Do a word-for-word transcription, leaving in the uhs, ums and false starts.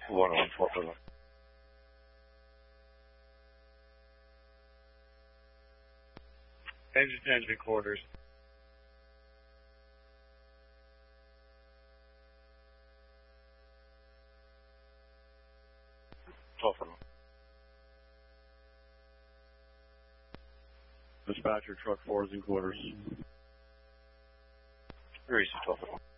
one one four for them. Engine engine quarters. twelve for them. Dispatcher, truck four is in quarters. Reese, twelve for them.